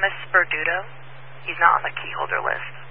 Thomas Sperduto. He's not on the key holder list.